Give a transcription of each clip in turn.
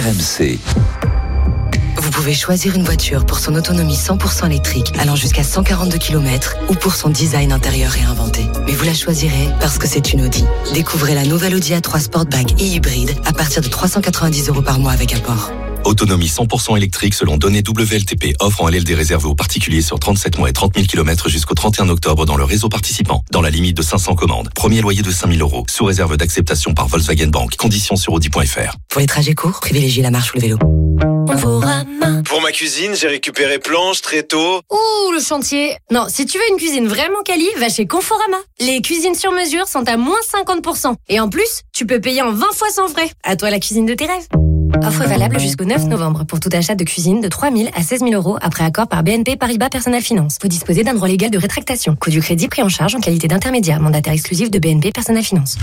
RMC. Vous pouvez choisir une voiture pour son autonomie 100% électrique allant jusqu'à 142 km ou pour son design intérieur réinventé. Mais vous la choisirez parce que c'est une Audi. Découvrez la nouvelle Audi A3 Sportback et hybride à partir de 390 € par mois avec apport. Autonomie 100% électrique selon données WLTP. Offre en LLD réservée aux particuliers sur 37 mois et 30 000 km jusqu'au 31 octobre dans le réseau participant. Dans la limite de 500 commandes. Premier loyer de 5 000 €. Sous réserve d'acceptation par Volkswagen Bank. Conditions sur Audi.fr. Pour les trajets courts, privilégiez la marche ou le vélo. Pour ma cuisine, j'ai récupéré planches, tréteaux. Ouh, le chantier. Non, si tu veux une cuisine vraiment quali, va chez Conforama. Les cuisines sur mesure sont à moins 50%. Et en plus, tu peux payer en 20 fois sans frais. À toi la cuisine de tes rêves. Offre valable jusqu'au 9 novembre pour tout achat de cuisine de 3 000 à 16 000 € après accord par BNP Paribas Personal Finance. Vous disposez d'un droit légal de rétractation. Coût du crédit pris en charge en qualité d'intermédiaire. Mandataire exclusif de BNP Personal Finance.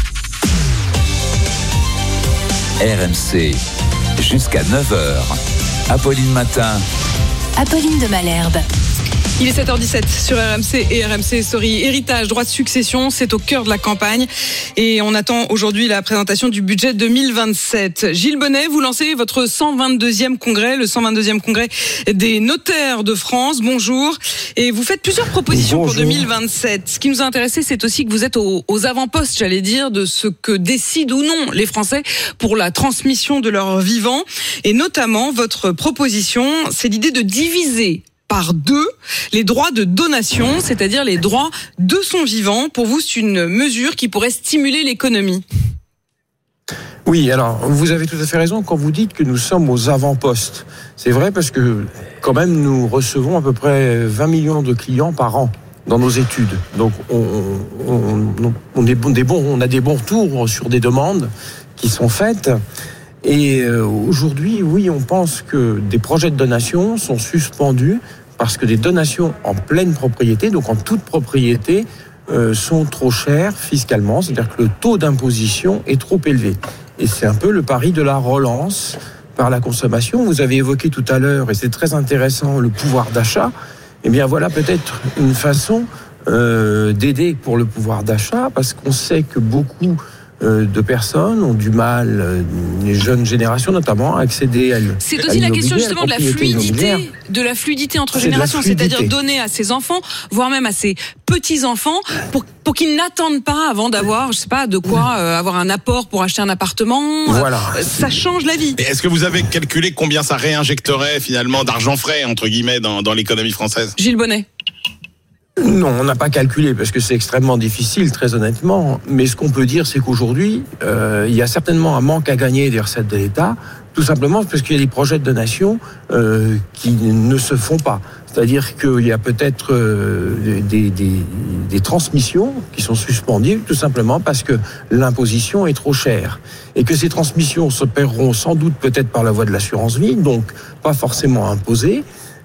RMC, jusqu'à 9h. Apolline Matin. Apolline de Malherbe. Il est 7h17 sur RMC et RMC Story. Héritage, droit de succession, c'est au cœur de la campagne. Et on attend aujourd'hui la présentation du budget 2027. Gilles Bonnet, vous lancez votre 122e congrès, le 122e congrès des notaires de France. Bonjour. Et vous faites plusieurs propositions pour 2027. Ce qui nous a intéressé, c'est aussi que vous êtes aux avant-postes, j'allais dire, de ce que décident ou non les Français pour la transmission de leur vivant. Et notamment, votre proposition, c'est l'idée de diviser par 2 les droits de donation, c'est-à-dire les droits de son vivant. Pour vous, c'est une mesure qui pourrait stimuler l'économie. Oui, alors vous avez tout à fait raison quand vous dites que nous sommes aux avant-postes. C'est vrai parce que quand même nous recevons à peu près 20 millions de clients par an dans nos études. Donc on a des bons retours sur des demandes qui sont faites. Et aujourd'hui, oui, on pense que des projets de donation sont suspendus parce que des donations en pleine propriété, donc en toute propriété, sont trop chères fiscalement, c'est-à-dire que le taux d'imposition est trop élevé. Et c'est un peu le pari de la relance par la consommation. Vous avez évoqué tout à l'heure, et c'est très intéressant, le pouvoir d'achat. Eh bien voilà peut-être une façon d'aider pour le pouvoir d'achat, parce qu'on sait que beaucoup de personnes ont du mal, les jeunes générations notamment, à accéder à l'immobilier. C'est aussi la question justement de la fluidité entre générations, c'est-à-dire donner à ses enfants, voire même à ses petits-enfants, pour qu'ils n'attendent pas avant d'avoir, je sais pas, de quoi avoir un apport pour acheter un appartement. Voilà. Ça change la vie. Et est-ce que vous avez calculé combien ça réinjecterait finalement d'argent frais, entre guillemets, dans l'économie française ? Gilles Bonnet. Non, on n'a pas calculé parce que c'est extrêmement difficile, très honnêtement. Mais ce qu'on peut dire, c'est qu'aujourd'hui, il y a certainement un manque à gagner des recettes de l'État, tout simplement parce qu'il y a des projets de donation qui ne se font pas. C'est-à-dire qu'il y a peut-être des transmissions qui sont suspendues, tout simplement parce que l'imposition est trop chère. Et que ces transmissions se paieront sans doute peut-être par la voie de l'assurance vie, donc pas forcément imposées,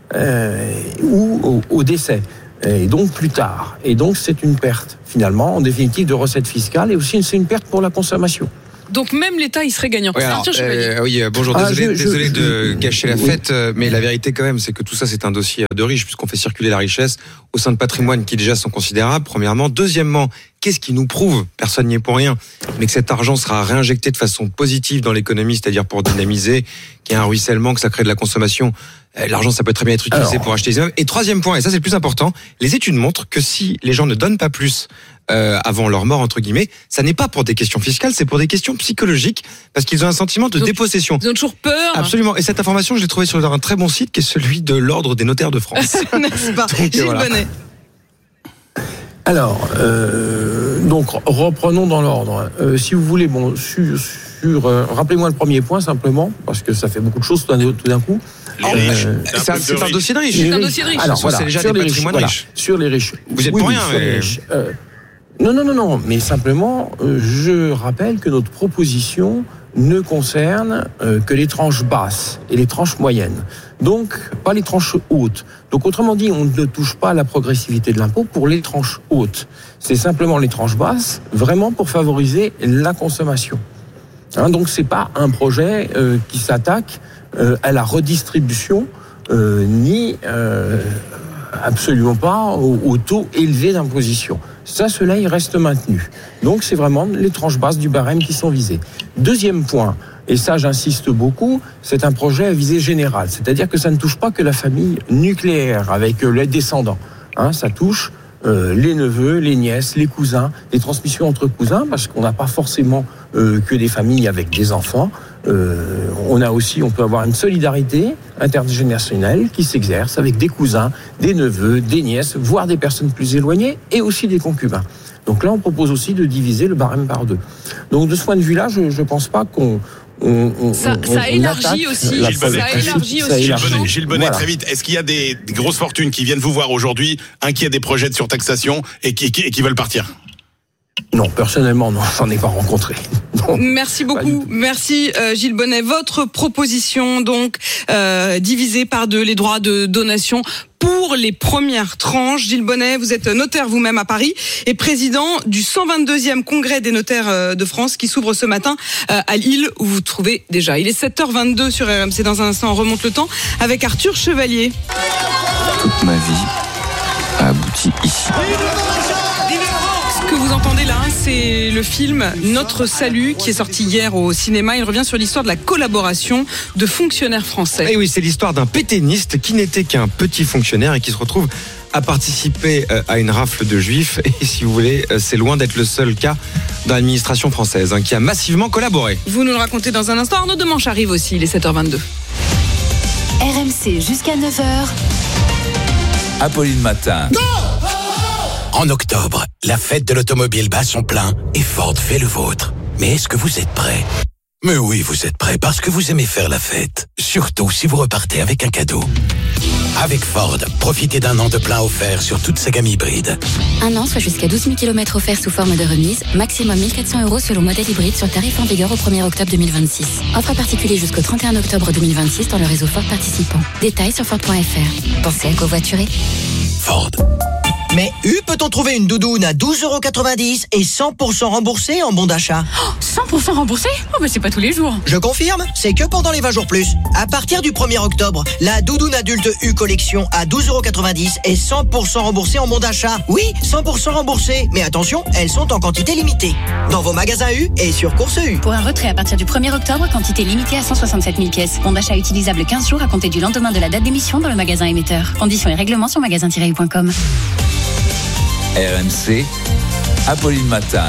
ou au décès. Et donc plus tard. Et donc c'est une perte, finalement, en définitive, de recettes fiscales, et aussi c'est une perte pour la consommation. Donc même l'État, il serait gagnant. Oui, bonjour, désolé de gâcher la fête, mais la vérité quand même, c'est que tout ça, c'est un dossier de riches, puisqu'on fait circuler la richesse au sein de patrimoines qui déjà sont considérables, premièrement. Deuxièmement, qu'est-ce qui nous prouve, personne n'y est pour rien, mais que cet argent sera réinjecté de façon positive dans l'économie, c'est-à-dire pour dynamiser, qu'il y a un ruissellement, que ça crée de la consommation. L'argent, ça peut très bien être utilisé pour acheter des immeubles. Et troisième point, et ça c'est le plus important, les études montrent que si les gens ne donnent pas plus avant leur mort, entre guillemets, ça n'est pas pour des questions fiscales, c'est pour des questions psychologiques, parce qu'ils ont un sentiment de dépossession. Ils ont toujours peur. Absolument. Et cette information, je l'ai trouvée sur un très bon site qui est celui de l'Ordre des notaires de France. N'est-ce pas? Gilles Bonnet. Alors, donc reprenons dans l'ordre. Si vous voulez, rappelez-moi le premier point simplement, parce que ça fait beaucoup de choses tout d'un coup. C'est un dossier de riche. C'est un dossier de riche. Alors, c'est déjà des patrimoines riches. Sur les riches. Vous êtes pour rien. Non. Mais simplement, je rappelle que notre proposition ne concerne que les tranches basses et les tranches moyennes. Donc, pas les tranches hautes. Donc, autrement dit, on ne touche pas à la progressivité de l'impôt pour les tranches hautes. C'est simplement les tranches basses, vraiment pour favoriser la consommation. Donc, c'est pas un projet qui s'attaque à la redistribution, ni absolument pas au taux élevé d'imposition. Cela, il reste maintenu. Donc, c'est vraiment les tranches basses du barème qui sont visées. Deuxième point, et ça j'insiste beaucoup, c'est un projet à visée générale. C'est-à-dire que ça ne touche pas que la famille nucléaire avec les descendants. Ça touche les neveux, les nièces, les cousins, les transmissions entre cousins, parce qu'on n'a pas forcément que des familles avec des enfants. On peut avoir une solidarité intergénérationnelle qui s'exerce avec des cousins, des neveux, des nièces, voire des personnes plus éloignées et aussi des concubins. Donc là, on propose aussi de diviser le barème par 2. Donc de ce point de vue-là, je ne pense pas qu'on ça élargit aussi. Gilles Bonnet, très vite. Est-ce qu'il y a des grosses fortunes qui viennent vous voir aujourd'hui, inquiets des projets de surtaxation et qui veulent partir ? Non, personnellement, non, j'en ai pas rencontré. Non, merci beaucoup. Merci Gilles Bonnet. Votre proposition, donc, divisée par 2 les droits de donation pour les premières tranches. Gilles Bonnet, vous êtes notaire vous-même à Paris et président du 122e congrès des notaires de France qui s'ouvre ce matin à Lille où vous vous trouvez déjà. Il est 7h22 sur RMC. Dans un instant, on remonte le temps avec Arthur Chevalier. Toute ma vie a abouti ici. Ce que vous entendez là, c'est le film Notre Salut qui est sorti hier au cinéma. Il revient sur l'histoire de la collaboration de fonctionnaires français. Et oui, c'est l'histoire d'un pétainiste qui n'était qu'un petit fonctionnaire et qui se retrouve à participer à une rafle de juifs. Et si vous voulez, c'est loin d'être le seul cas dans l'administration française qui a massivement collaboré. Vous nous le racontez dans un instant. Arnaud Demanche arrive aussi, il est 7h22. RMC jusqu'à 9h. Apolline Matin. En octobre, la fête de l'automobile bat son plein et Ford fait le vôtre. Mais est-ce que vous êtes prêts ? Mais oui, vous êtes prêts parce que vous aimez faire la fête. Surtout si vous repartez avec un cadeau. Avec Ford, profitez d'un an de plein offert sur toute sa gamme hybride. Un an, soit jusqu'à 12 000 km offerts sous forme de remise. Maximum 1 400 € selon modèle hybride sur tarif en vigueur au 1er octobre 2026. Offre à particulier jusqu'au 31 octobre 2026 dans le réseau Ford participant. Détails sur Ford.fr. Pensez à covoiturer. Ford. Mais peut-on trouver une doudoune à 12,90 € et 100% remboursée en bon d'achat ? 100% remboursé ? Oh bah c'est pas tous les jours. Je confirme, c'est que pendant les 20 jours plus. À partir du 1er octobre, la doudoune adulte U Collection à 12,90 € et 100% remboursée en bon d'achat. Oui, 100% remboursée. Mais attention, elles sont en quantité limitée. Dans vos magasins U et sur Course U. Pour un retrait à partir du 1er octobre, quantité limitée à 167 000 pièces. Bon d'achat utilisable 15 jours à compter du lendemain de la date d'émission dans le magasin émetteur. Conditions et règlements sur magasin-u.com. RMC, Apolline Matin.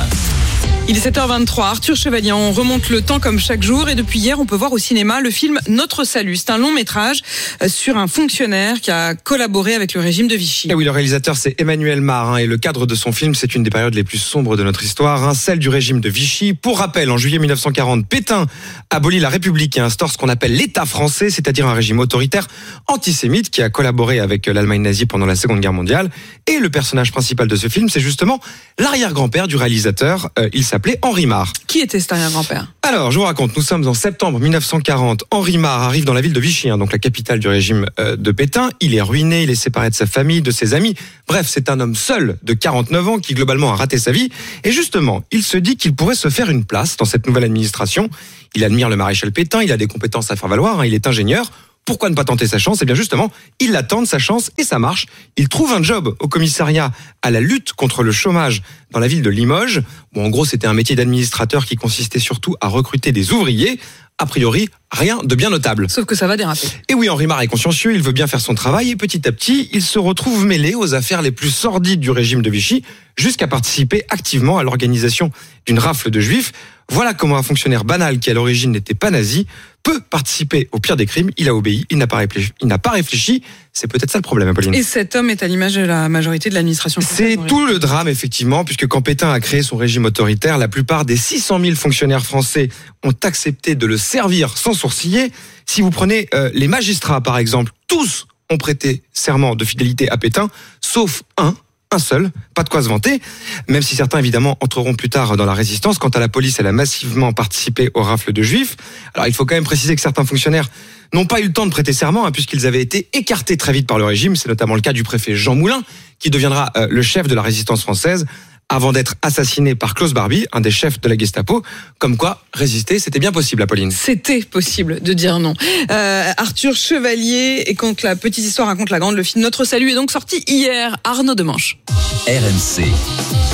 Il est 7h23, Arthur Chevalier, on remonte le temps comme chaque jour et depuis hier on peut voir au cinéma le film Notre Salut. C'est un long métrage sur un fonctionnaire qui a collaboré avec le régime de Vichy. Et oui, le réalisateur c'est Emmanuel Mar et le cadre de son film c'est une des périodes les plus sombres de notre histoire, celle du régime de Vichy. Pour rappel, en juillet 1940, Pétain abolit la République et instaure ce qu'on appelle l'État français, c'est-à-dire un régime autoritaire antisémite qui a collaboré avec l'Allemagne nazie pendant la Seconde Guerre mondiale. Et le personnage principal de ce film c'est justement l'arrière-grand-père du réalisateur, il s'appelait Henri Mar. Qui était cet arrière-grand-père ? Alors, je vous raconte, nous sommes en septembre 1940. Henri Mar arrive dans la ville de Vichy, donc la capitale du régime de Pétain. Il est ruiné, il est séparé de sa famille, de ses amis. Bref, c'est un homme seul de 49 ans qui globalement a raté sa vie. Et justement, il se dit qu'il pourrait se faire une place dans cette nouvelle administration. Il admire le maréchal Pétain, il a des compétences à faire valoir, il est ingénieur. Pourquoi ne pas tenter sa chance ? Eh bien justement, il la tente sa chance et ça marche. Il trouve un job au commissariat à la lutte contre le chômage dans la ville de Limoges. Bon, en gros, c'était un métier d'administrateur qui consistait surtout à recruter des ouvriers. A priori, rien de bien notable. Sauf que ça va déraper. Et oui, Henri Mar est consciencieux, il veut bien faire son travail et petit à petit, il se retrouve mêlé aux affaires les plus sordides du régime de Vichy jusqu'à participer activement à l'organisation d'une rafle de juifs. Voilà comment un fonctionnaire banal qui à l'origine n'était pas nazi peut participer au pire des crimes. Il a obéi, il n'a pas réfléchi. C'est peut-être ça le problème, Apolline. Et cet homme est à l'image de la majorité de l'administration française. C'est tout le drame, effectivement, puisque quand Pétain a créé son régime autoritaire, la plupart des 600 000 fonctionnaires français ont accepté de le servir sans sourciller. Si vous prenez les magistrats, par exemple, tous ont prêté serment de fidélité à Pétain, sauf un seul, pas de quoi se vanter, même si certains évidemment entreront plus tard dans la résistance. Quant à la police, elle a massivement participé aux rafles de juifs. Alors il faut quand même préciser que certains fonctionnaires n'ont pas eu le temps de prêter serment, puisqu'ils avaient été écartés très vite par le régime. C'est notamment le cas du préfet Jean Moulin, qui deviendra le chef de la résistance française, avant d'être assassiné par Klaus Barbie, un des chefs de la Gestapo. Comme quoi, résister, c'était bien possible, Apolline. C'était possible de dire non. Arthur Chevalier, et quand la petite histoire raconte la grande, le film Notre Salut est donc sorti hier. Arnaud Demanche. RMC.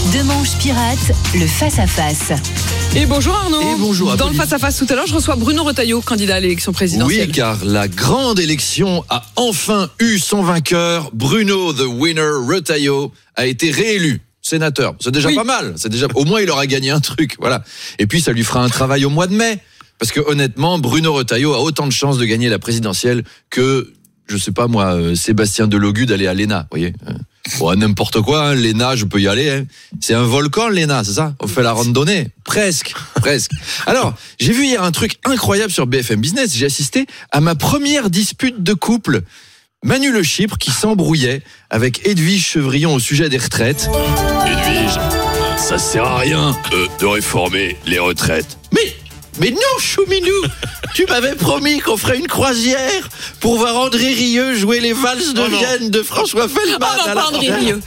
Deux manches pirates, le face-à-face. Et bonjour Arnaud. Et bonjour Dans le face-à-face tout à l'heure, je reçois Bruno Retailleau, candidat à l'élection présidentielle. Oui, car la grande élection a enfin eu son vainqueur. Bruno, the winner, Retailleau, a été réélu sénateur. C'est déjà pas mal. C'est déjà, au moins, il aura gagné un truc. Voilà. Et puis, ça lui fera un travail au mois de mai. Parce que, honnêtement, Bruno Retailleau a autant de chances de gagner la présidentielle que, je sais pas moi, Sébastien Delogu d'aller à l'ENA. Vous voyez? Bon, n'importe quoi, hein, l'ENA, je peux y aller. Hein. C'est un volcan, l'ENA, c'est ça? On fait la randonnée. Presque. Alors, j'ai vu hier un truc incroyable sur BFM Business. J'ai assisté à ma première dispute de couple. Manu Le Chypre qui s'embrouillait avec Edwige Chevrillon au sujet des retraites. Edwige, ça sert à rien de réformer les retraites. Mais non, Chouminou, tu m'avais promis qu'on ferait une croisière pour voir André Rieu jouer les valses de Vienne de François Feldman. Oh non, pas André Rieu.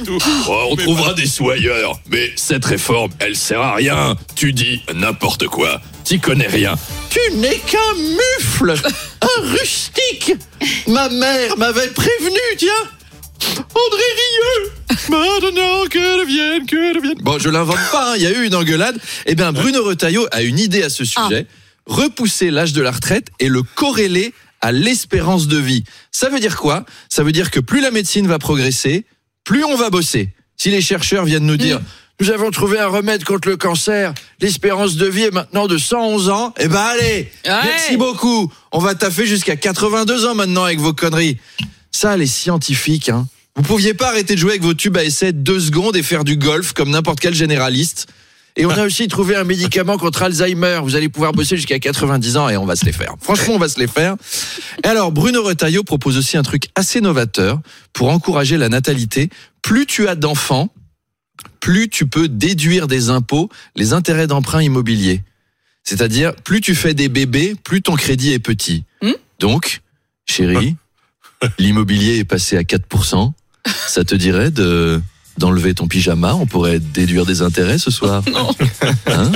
On trouvera des sous ailleurs, mais cette réforme, elle sert à rien. Tu dis n'importe quoi, t'y connais rien. Tu n'es qu'un mufle, un rustique. Ma mère m'avait prévenu, tiens. André Rieu. Maintenant que devienne. Bon, je l'invente pas, hein, il y a eu une engueulade. Eh bien, Bruno Retailleau a une idée à ce sujet. Repousser l'âge de la retraite et le corréler à l'espérance de vie. Ça veut dire quoi? Ça veut dire que plus la médecine va progresser, plus on va bosser. Si les chercheurs viennent nous dire nous avons trouvé un remède contre le cancer, l'espérance de vie est maintenant de 111 ans, eh ben allez, merci beaucoup. On va taffer jusqu'à 82 ans maintenant avec vos conneries. Ça, les scientifiques, hein. Vous pouviez pas arrêter de jouer avec vos tubes à essai 2 secondes et faire du golf comme n'importe quel généraliste. Et on a aussi trouvé un médicament contre Alzheimer. Vous allez pouvoir bosser jusqu'à 90 ans et on va se les faire. Franchement, on va se les faire. Et alors, Bruno Retailleau propose aussi un truc assez novateur pour encourager la natalité. Plus tu as d'enfants, plus tu peux déduire des impôts les intérêts d'emprunt immobilier. C'est-à-dire, plus tu fais des bébés, plus ton crédit est petit. Donc, chérie, l'immobilier est passé à 4%. Ça te dirait d'enlever ton pyjama? On pourrait déduire des intérêts ce soir. Non. Hein?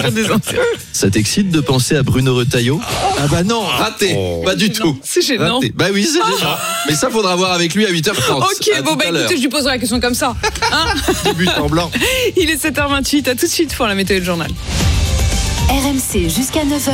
Ça t'excite de penser à Bruno Retailleau? Ah bah non, raté. Pas du tout. C'est gênant. Raté. Bah oui, c'est gênant. Mais ça, faudra voir avec lui à 8h30. Ok, bon bah écoutez, je lui poserai la question comme ça. Hein? Début en blanc. Il est 7h28, à tout de suite pour la météo du journal. RMC jusqu'à 9h.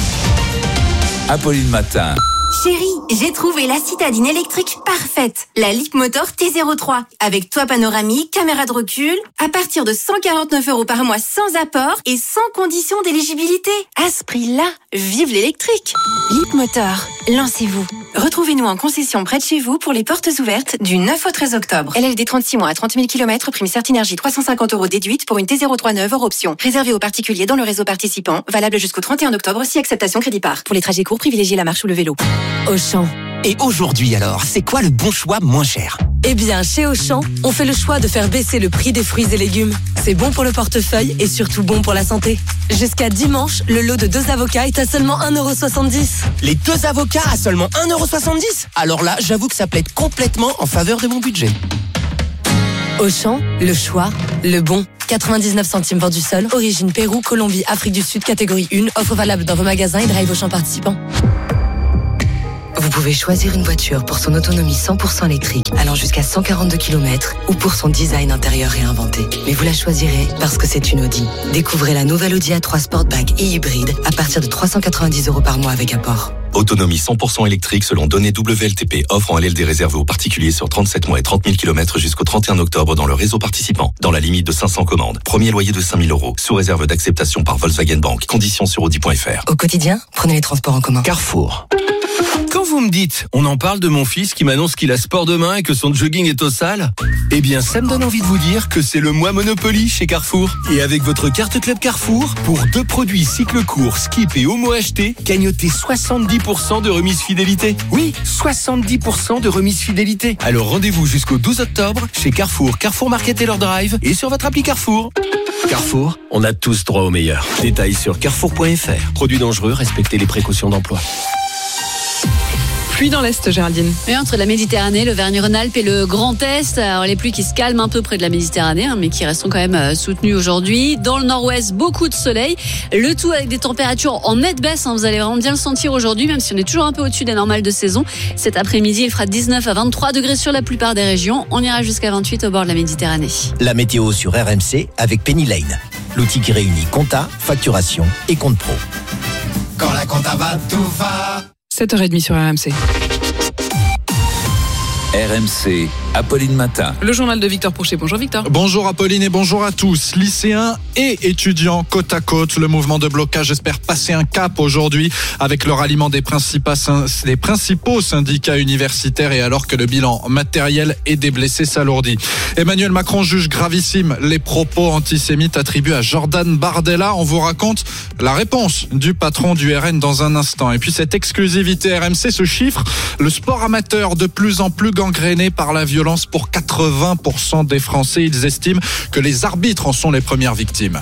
Apolline Matin. Chérie, j'ai trouvé la citadine électrique parfaite. La Leapmotor T03. Avec toit panoramique, caméra de recul. À partir de 149 € par mois sans apport et sans condition d'éligibilité. À ce prix-là, vive l'électrique. Leapmotor, lancez-vous. Retrouvez-nous en concession près de chez vous pour les portes ouvertes du 9 au 13 octobre. LLD 36 mois à 30 000 km, prime Certinergie 350 € déduite pour une T03 neuve hors option. Réservé aux particuliers dans le réseau participant. Valable jusqu'au 31 octobre si acceptation crédit par. Pour les trajets courts, privilégiez la marche ou le vélo. Auchan. Et aujourd'hui alors, c'est quoi le bon choix moins cher? Eh bien, chez Auchan, on fait le choix de faire baisser le prix des fruits et légumes. C'est bon pour le portefeuille et surtout bon pour la santé. Jusqu'à dimanche, le lot de 2 avocats est à seulement 1,70 €. Les 2 avocats à seulement 1,70 €? Alors là, j'avoue que ça plaide complètement en faveur de mon budget. Auchan, le choix, le bon. 99 centimes vendu seul. Origine Pérou, Colombie, Afrique du Sud, catégorie 1. Offre valable dans vos magasins et drive Auchan participants. Vous pouvez choisir une voiture pour son autonomie 100% électrique, allant jusqu'à 142 km, ou pour son design intérieur réinventé. Mais vous la choisirez parce que c'est une Audi. Découvrez la nouvelle Audi A3 Sportback et hybride à partir de 390 € par mois avec apport. Autonomie 100% électrique selon données WLTP. Offre en LLD réservé aux particuliers sur 37 mois et 30 000 km jusqu'au 31 octobre dans le réseau participant. Dans la limite de 500 commandes. Premier loyer de 5 000 €. Sous réserve d'acceptation par Volkswagen Bank. Conditions sur Audi.fr. Au quotidien, prenez les transports en commun. Carrefour. Quand vous me dites, on en parle de mon fils qui m'annonce qu'il a sport demain et que son jogging est au sale, eh bien ça me donne envie de vous dire que c'est le mois Monopoly chez Carrefour. Et avec votre carte Club Carrefour, pour 2 produits cycle court, skip et homo achetés, gagnotez 70% de remise fidélité. Oui, 70% de remise fidélité. Alors rendez-vous jusqu'au 12 octobre chez Carrefour, Carrefour Market et leur drive et sur votre appli Carrefour. Carrefour, on a tous droit au meilleur. Détails sur carrefour.fr. Produits dangereux, respectez les précautions d'emploi. Pluie dans l'Est, Géraldine. Et entre la Méditerranée, l'Auvergne-Rhône-Alpes et le Grand Est, alors les pluies qui se calment un peu près de la Méditerranée, mais qui resteront quand même soutenues aujourd'hui. Dans le Nord-Ouest, beaucoup de soleil. Le tout avec des températures en nette baisse. Vous allez vraiment bien le sentir aujourd'hui, même si on est toujours un peu au-dessus des normales de saison. Cet après-midi, il fera 19 à 23 degrés sur la plupart des régions. On ira jusqu'à 28 au bord de la Méditerranée. La météo sur RMC avec Penny Lane. L'outil qui réunit compta, facturation et compte pro. Quand la compta va, tout va. 7h30 sur RMC. RMC, Apolline Matin. Le journal de Victor Pourchet. Bonjour Victor. Bonjour Apolline et bonjour à tous. Lycéens et étudiants côte à côte. Le mouvement de blocage espère passer un cap aujourd'hui avec le ralliement des principaux syndicats universitaires et alors que le bilan matériel et des blessés s'alourdit. Emmanuel Macron juge gravissime les propos antisémites attribués à Jordan Bardella. On vous raconte la réponse du patron du RN dans un instant. Et puis cette exclusivité RMC, ce chiffre, le sport amateur de plus en plus gangréné par la violence pour 80% des Français. Ils estiment que les arbitres en sont les premières victimes.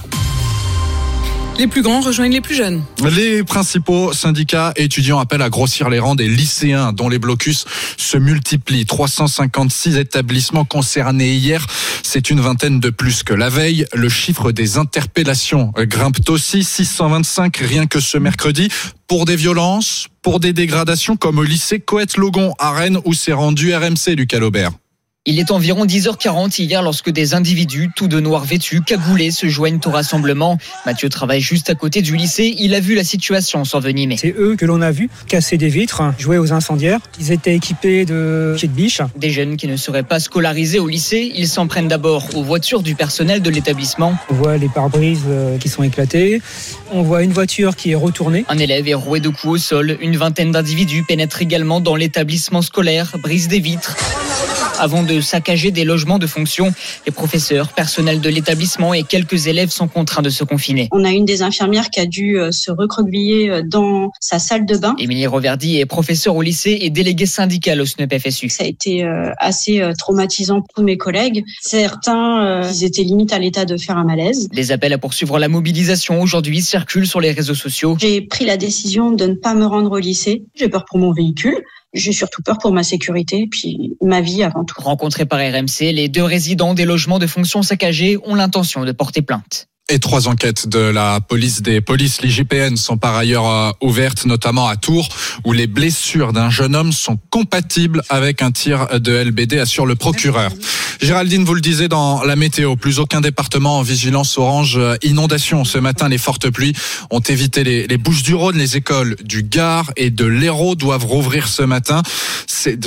Les plus grands rejoignent les plus jeunes. Les principaux syndicats étudiants appellent à grossir les rangs des lycéens dont les blocus se multiplient. 356 établissements concernés hier. C'est une vingtaine de plus que la veille. Le chiffre des interpellations grimpe aussi. 625 rien que ce mercredi. Pour des violences, pour des dégradations comme au lycée Coët-Logon à Rennes où s'est rendu RMC, Lucas Laubert. Il est environ 10h40 hier lorsque des individus, tout de noir vêtus, cagoulés, se joignent au rassemblement. Mathieu travaille juste à côté du lycée. Il a vu la situation s'envenimer. C'est eux que l'on a vu casser des vitres, jouer aux incendiaires. Ils étaient équipés de pieds de biche. Des jeunes qui ne seraient pas scolarisés au lycée. Ils s'en prennent d'abord aux voitures du personnel de l'établissement. On voit les pare-brises qui sont éclatées. On voit une voiture qui est retournée. Un élève est roué de coups au sol. Une vingtaine d'individus pénètrent également dans l'établissement scolaire, brisent des vitres avant de saccager des logements de fonction. Les professeurs, personnel de l'établissement et quelques élèves sont contraints de se confiner. On a une des infirmières qui a dû se recroqueviller dans sa salle de bain. Émilie Roverdi est professeure au lycée et déléguée syndicale au SNEP FSU. Ça a été assez traumatisant pour tous mes collègues. Certains, ils étaient limite à l'état de faire un malaise. Les appels à poursuivre la mobilisation aujourd'hui circulent sur les réseaux sociaux. J'ai pris la décision de ne pas me rendre au lycée. J'ai peur pour mon véhicule. J'ai surtout peur pour ma sécurité, puis ma vie avant tout. Rencontrés par RMC, les deux résidents des logements de fonction saccagés ont l'intention de porter plainte. Et 3 enquêtes de la police des polices, l'IGPN, sont par ailleurs ouvertes, notamment à Tours, où les blessures d'un jeune homme sont compatibles avec un tir de LBD, assure le procureur. Géraldine, vous le disiez dans la météo, plus aucun département en vigilance orange inondation. Ce matin, les fortes pluies ont évité les Bouches-du-Rhône. Les écoles du Gard et de l'Hérault doivent rouvrir ce matin. C'est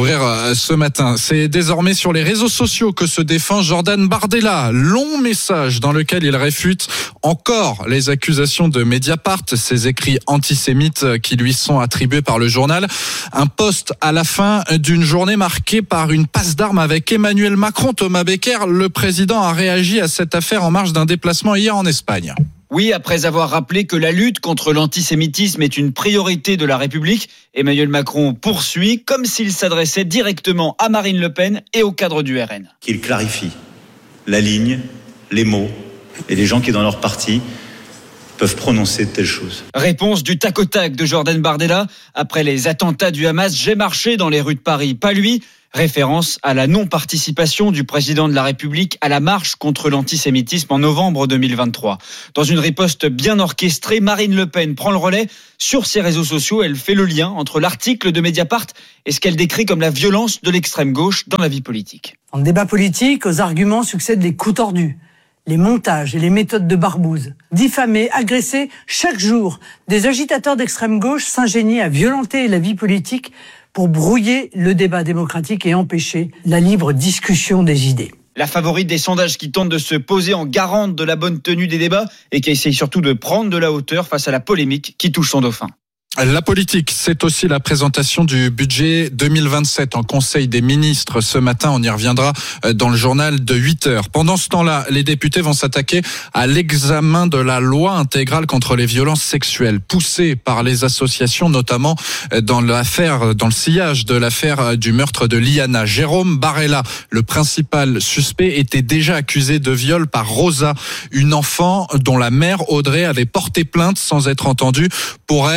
désormais sur les réseaux sociaux que se défend Jordan Bardella. Long message dans lequel il réfute encore les accusations de Mediapart, ces écrits antisémites qui lui sont attribués par le journal. Un post à la fin d'une journée marquée par une passe d'armes avec Emmanuel Macron. Thomas Becker, le président, a réagi à cette affaire en marge d'un déplacement hier en Espagne. Oui, après avoir rappelé que la lutte contre l'antisémitisme est une priorité de la République, Emmanuel Macron poursuit comme s'il s'adressait directement à Marine Le Pen et au cadre du RN. Qu'il clarifie la ligne, les mots et les gens qui, dans leur parti, peuvent prononcer de telles choses. Réponse du tac au tac de Jordan Bardella. Après les attentats du Hamas, j'ai marché dans les rues de Paris, pas lui. Référence à la non-participation du président de la République à la marche contre l'antisémitisme en novembre 2023. Dans une riposte bien orchestrée, Marine Le Pen prend le relais. Sur ses réseaux sociaux, elle fait le lien entre l'article de Mediapart et ce qu'elle décrit comme la violence de l'extrême gauche dans la vie politique. En débat politique, aux arguments succèdent les coups tordus, les montages et les méthodes de barbouze. Diffamés, agressés, chaque jour, des agitateurs d'extrême gauche s'ingénient à violenter la vie politique pour brouiller le débat démocratique et empêcher la libre discussion des idées. La favorite des sondages qui tente de se poser en garante de la bonne tenue des débats et qui essaye surtout de prendre de la hauteur face à la polémique qui touche son dauphin. La politique, c'est aussi la présentation du budget 2027 en Conseil des ministres. Ce matin, on y reviendra dans le journal de 8h. Pendant ce temps-là, les députés vont s'attaquer à l'examen de la loi intégrale contre les violences sexuelles, poussée par les associations, notamment dans le sillage de l'affaire du meurtre de Liana. Jérôme Barella, le principal suspect, était déjà accusé de viol par Rosa, une enfant dont la mère Audrey avait porté plainte sans être entendue. Pour elle,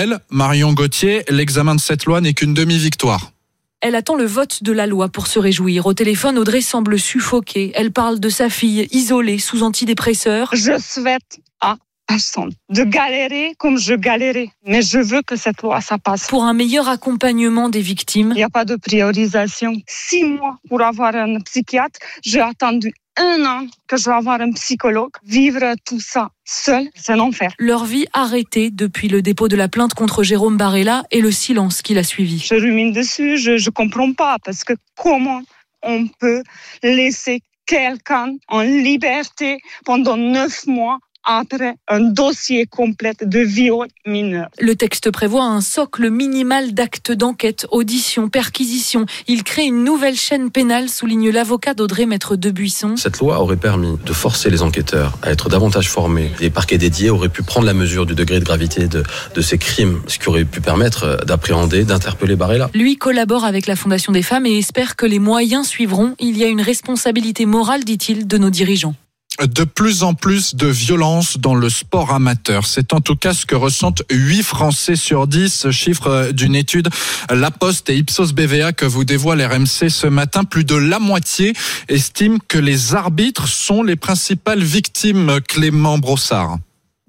Marion Gauthier, l'examen de cette loi n'est qu'une demi-victoire. Elle attend le vote de la loi pour se réjouir. Au téléphone, Audrey semble suffoquée. Elle parle de sa fille isolée sous antidépresseurs. Je souhaite à personne de galérer comme je galérais. Mais je veux que cette loi, ça passe. Pour un meilleur accompagnement des victimes. Il n'y a pas de priorisation. 6 mois pour avoir un psychiatre. J'ai attendu 1 an que je vais avoir un psychologue. Vivre tout ça seul, c'est un enfer. Leur vie arrêtée depuis le dépôt de la plainte contre Jérôme Barella et le silence qui l'a suivi. Je rumine dessus, je comprends pas, parce que comment on peut laisser quelqu'un en liberté pendant 9 mois après un dossier complet de viol mineur. Le texte prévoit un socle minimal d'actes d'enquête, audition, perquisition. Il crée une nouvelle chaîne pénale, souligne l'avocat d'Audrey Maître Debuisson. Cette loi aurait permis de forcer les enquêteurs à être davantage formés. Les parquets dédiés auraient pu prendre la mesure du degré de gravité de ces crimes, ce qui aurait pu permettre d'appréhender, d'interpeller Barella. Lui collabore avec la Fondation des femmes et espère que les moyens suivront. Il y a une responsabilité morale, dit-il, de nos dirigeants. De plus en plus de violence dans le sport amateur. C'est en tout cas ce que ressentent 8 Français sur 10, chiffre d'une étude La Poste et Ipsos BVA que vous dévoile RMC ce matin. Plus de la moitié estiment que les arbitres sont les principales victimes. Clément Brossard.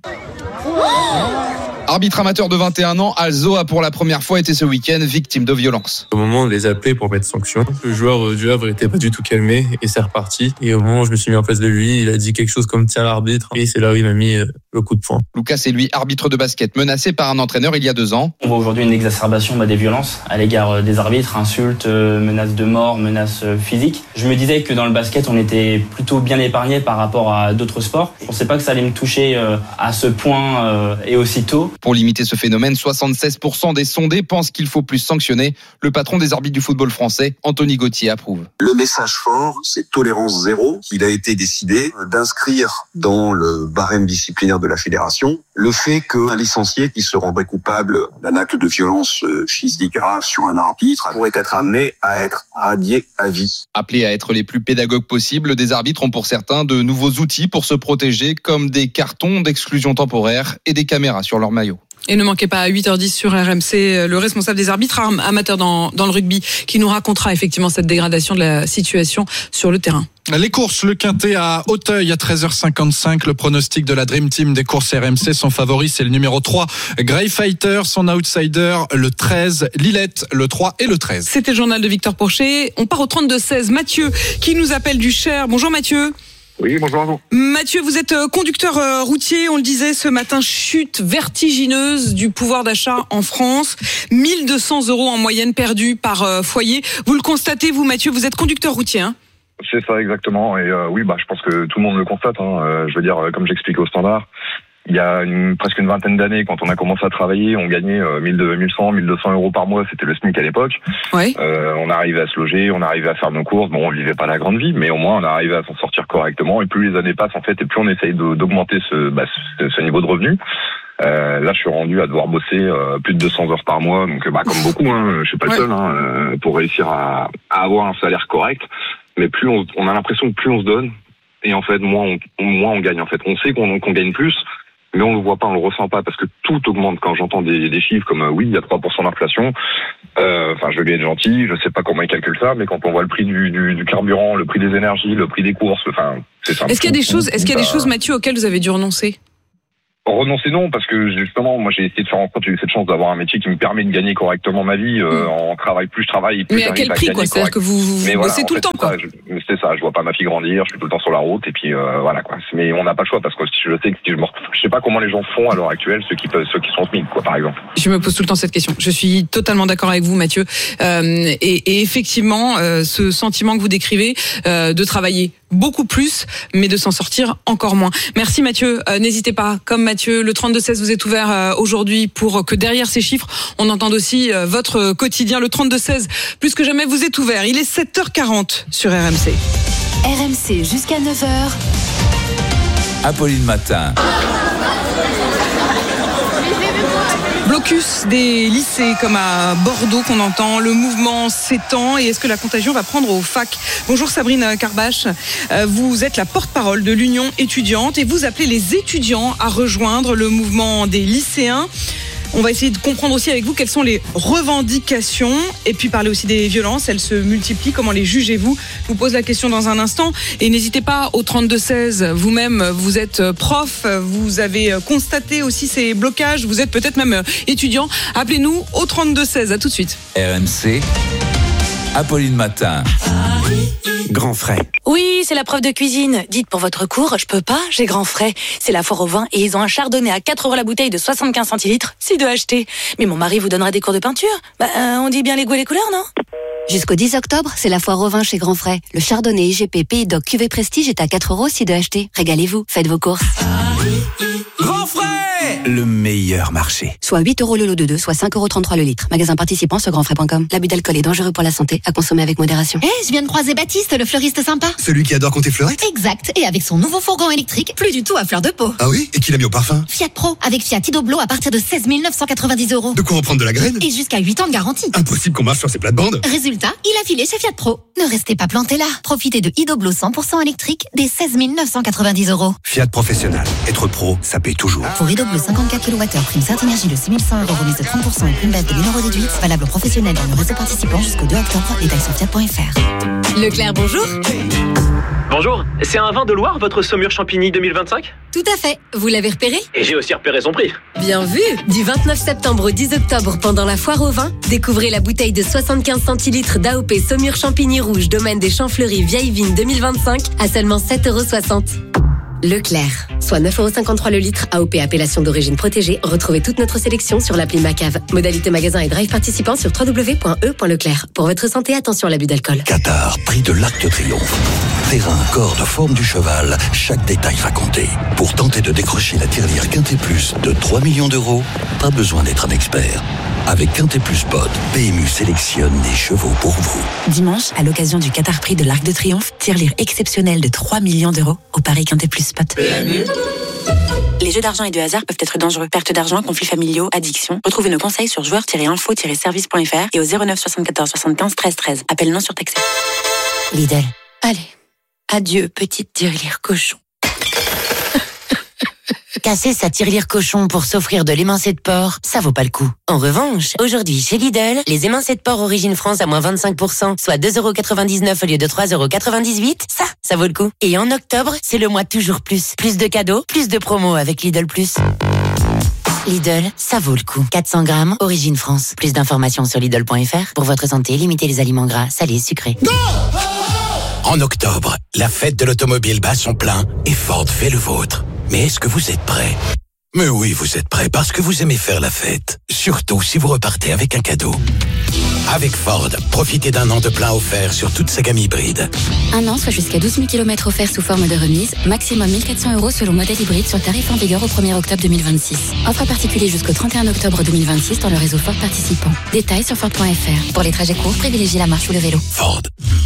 Arbitre amateur de 21 ans, Alzo a pour la première fois été ce week-end victime de violence. Au moment de les appeler pour mettre sanction, le joueur du Havre n'était pas du tout calmé et c'est reparti. Et au moment où je me suis mis en face de lui, il a dit quelque chose comme tiens l'arbitre et c'est là où il m'a mis le coup de poing. Lucas est lui arbitre de basket menacé par un entraîneur il y a 2 ans. On voit aujourd'hui une exacerbation des violences à l'égard des arbitres, insultes, menaces de mort, menaces physiques. Je me disais que dans le basket on était plutôt bien épargné par rapport à d'autres sports. Je pensais pas que ça allait me toucher à ce point et aussitôt. Pour limiter ce phénomène, 76% des sondés pensent qu'il faut plus sanctionner. Le patron des arbitres du football français, Anthony Gauthier, approuve. Le message fort, c'est tolérance zéro. Il a été décidé d'inscrire dans le barème disciplinaire de la fédération le fait qu'un licencié qui se rendrait coupable d'un acte de violence physique grave sur un arbitre pourrait être amené à être radié à vie. Appelés à être les plus pédagogues possibles, des arbitres ont pour certains de nouveaux outils pour se protéger, comme des cartons d'exclusion temporaire et des caméras sur leur maillot. Et ne manquez pas à 8h10 sur RMC, le responsable des arbitres amateurs dans le rugby qui nous racontera effectivement cette dégradation de la situation sur le terrain. Les courses, le Quintet à Auteuil à 13h55. Le pronostic de la Dream Team des courses RMC, son favori c'est le numéro 3, Grey Fighter, son outsider le 13, Lillette le 3 et le 13. C'était le journal de Victor Porcher. On part au 32-16. Mathieu qui nous appelle du Cher. Bonjour Mathieu. Oui, bonjour à vous. Mathieu, vous êtes conducteur routier, on le disait ce matin, chute vertigineuse du pouvoir d'achat en France, 1 200 € en moyenne perdus par foyer. Vous le constatez, vous Mathieu, vous êtes conducteur routier, hein ? C'est ça exactement, et oui, je pense que tout le monde le constate, je veux dire, comme j'expliquais au standard, il y a presque une vingtaine d'années, quand on a commencé à travailler, on gagnait 1100, 1200 € par mois, c'était le SMIC à l'époque. Oui. On arrivait à se loger, on arrivait à faire nos courses. Bon, on vivait pas la grande vie, mais au moins on arrivait à s'en sortir correctement. Et plus les années passent en fait, et plus on essaye d'augmenter ce niveau de revenu. Là, je suis rendu à devoir bosser plus de 200 heures par mois, donc comme beaucoup, je suis pas le seul, pour réussir à avoir un salaire correct. Mais plus on a l'impression que plus on se donne, et en fait moins on gagne. En fait, on sait qu'on gagne plus. Mais on le voit pas, on le ressent pas, parce que tout augmente. Quand j'entends des chiffres comme oui, il y a 3% d'inflation, je vais être gentil, je sais pas comment ils calculent ça, mais quand on voit le prix du carburant, le prix des énergies, le prix des courses, c'est ça. Est-ce qu'il y a des choses, Mathieu, auxquelles vous avez dû renoncer ? Renoncer non, parce que justement, moi j'ai essayé de faire en sorte, j'ai eu cette chance d'avoir un métier qui me permet de gagner correctement ma vie. Plus je travaille, plus mais à quel prix, quoi ? C'est-à-dire que vous bossez tout le temps, quoi. C'est ça, je vois pas ma fille grandir, je suis tout le temps sur la route, et puis voilà, quoi. Mais on n'a pas le choix, parce que je sais que je sais pas comment les gens font à l'heure actuelle, ceux qui sont SMIC, quoi, par exemple. Je me pose tout le temps cette question. Je suis totalement d'accord avec vous, Mathieu. Et effectivement, ce sentiment que vous décrivez, de travailler beaucoup plus, mais de s'en sortir encore moins. Merci Mathieu. N'hésitez pas, comme Mathieu, le 32-16 vous êtes ouvert aujourd'hui pour que derrière ces chiffres, on entende aussi votre quotidien. Le 32-16, plus que jamais, vous êtes ouvert. Il est 7h40 sur RMC. RMC jusqu'à 9h. Apolline Matin. Blocus des lycées comme à Bordeaux qu'on entend, le mouvement s'étend et est-ce que la contagion va prendre aux facs ? Bonjour Sabrine Carbache, vous êtes la porte-parole de l'Union étudiante et vous appelez les étudiants à rejoindre le mouvement des lycéens. On va essayer de comprendre aussi avec vous quelles sont les revendications et puis parler aussi des violences. Elles se multiplient. Comment les jugez-vous ? Je vous pose la question dans un instant. Et n'hésitez pas au 32-16. Vous-même, vous êtes prof. Vous avez constaté aussi ces blocages. Vous êtes peut-être même étudiant. Appelez-nous au 32-16. À tout de suite. RMC, Apolline Matin. Grand frais. Oui, c'est la preuve de cuisine. Dites pour votre cours, je peux pas, j'ai grand frais. C'est la foire au vin et ils ont un chardonnay à 4 € la bouteille de 75 centilitres, si de acheter. Mais mon mari vous donnera des cours de peinture. On dit bien les goûts et les couleurs, non ? Jusqu'au 10 octobre, c'est la foire au vin chez Grand Frais. Le chardonnay IGP Pays d'Oc Cuvée Prestige est à 4 € si de acheter. Régalez-vous, faites vos courses. Grand frais, le meilleur marché. Soit 8 € le lot de 2, soit 5,33 € le litre. Magasin participant sur grandfrais.com. L'abus d'alcool est dangereux pour la santé, à consommer avec modération. Je viens de croiser Baptiste, le fleuriste sympa. Celui qui adore compter fleurette ? Exact, et avec son nouveau fourgon électrique, plus du tout à fleur de peau. Ah oui ? Et qui l'a mis au parfum ? Fiat Pro, avec Fiat Idoblo à partir de 16 990 €. De quoi en prendre de la graine ? Et jusqu'à 8 ans de garantie. Impossible qu'on marche sur ces plates-bandes. Résultat, il a filé chez Fiat Pro. Ne restez pas planté là. Profitez de Idoblo 100% électrique dès 16 990 €. Fiat Professionnel. Être pro, ça paye toujours. Pour Idoblo 54 kWh, prime Certinergie de 6100 € remise de 30% et prime bête de 1 € déduite. Valable aux professionnels dans le réseau participant jusqu'au 2 octobre. Détails sur fiat.fr. Leclerc, bonjour. Bonjour, c'est un vin de Loire, votre Saumur Champigny 2025 ? Tout à fait. Vous l'avez repéré ? Et j'ai aussi repéré son prix. Bien vu. Du 29 septembre au 10 octobre, pendant la foire au vin, découvrez la bouteille de 75 centilitres d'AOP Saumur Champigny Rouge, domaine des Champs Fleuris, Vieille Vigne 2025, à seulement 7,60 €. Leclerc, soit 9,53 € le litre, AOP appellation d'origine protégée. Retrouvez toute notre sélection sur l'appli Macave. Modalité magasin et drive participant sur www.e.leclerc. Pour votre santé, attention à l'abus d'alcool. Qatar, prix de l'Arc de Triomphe. Terrain, corde, forme du cheval, chaque détail va compter. Pour tenter de décrocher la tirelire Quintet Plus de 3 millions d'euros, pas besoin d'être un expert. Avec Quintet Plus Pod, PMU sélectionne des chevaux pour vous. Dimanche, à l'occasion du Qatar Prix de l'Arc de Triomphe, tirelire exceptionnelle de 3 millions d'euros au Paris Quintet Plus Spot. Les jeux d'argent et de hasard peuvent être dangereux. Perte d'argent, conflits familiaux, addiction. Retrouvez nos conseils sur joueurs-info-service.fr et au 09 74 75 13 13. Appel non surtaxé. Lidl. Allez. Adieu, petite tirelire cochon. Casser sa tirelire cochon pour s'offrir de l'émincé de porc, ça vaut pas le coup. En revanche, aujourd'hui chez Lidl, les émincés de porc Origine France à moins 25%, soit 2,99 € au lieu de 3,98 €, ça vaut le coup. Et en octobre, c'est le mois toujours plus. Plus de cadeaux, plus de promos avec Lidl+. Lidl, ça vaut le coup. 400 grammes, Origine France. Plus d'informations sur Lidl.fr. Pour votre santé, limitez les aliments gras, salés, sucrés. En octobre, la fête de l'automobile bat son plein et Ford fait le vôtre. Mais est-ce que vous êtes prêts ? Mais oui, vous êtes prêts parce que vous aimez faire la fête. Surtout si vous repartez avec un cadeau. Avec Ford, profitez d'un an de plein offert sur toute sa gamme hybride. Un an, soit jusqu'à 12 000 km offerts sous forme de remise. Maximum 1 400 € selon modèle hybride sur tarif en vigueur au 1er octobre 2026. Offre particulier jusqu'au 31 octobre 2026 dans le réseau Ford participant. Détails sur Ford.fr. Pour les trajets courts, privilégiez la marche ou le vélo. Ford.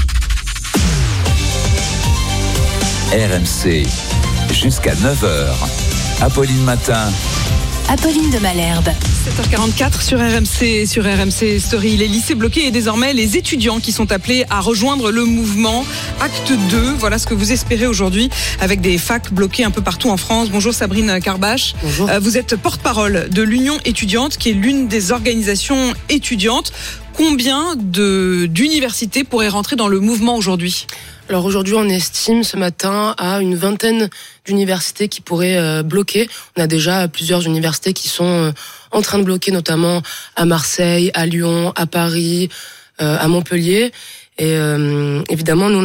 RMC, jusqu'à 9h. Apolline Matin. Apolline de Malherbe. 7h44 sur RMC, sur RMC Story. Les lycées bloqués et désormais les étudiants qui sont appelés à rejoindre le mouvement Acte 2. Voilà ce que vous espérez aujourd'hui avec des facs bloqués un peu partout en France. Bonjour Sabrine Carbache. Bonjour. Vous êtes porte-parole de l'Union étudiante qui est l'une des organisations étudiantes. Combien d'universités pourraient rentrer dans le mouvement aujourd'hui ? Alors aujourd'hui, on estime ce matin à une vingtaine d'universités qui pourraient bloquer. On a déjà plusieurs universités qui sont en train de bloquer, notamment à Marseille, à Lyon, à Paris, à Montpellier. Et évidemment, nous,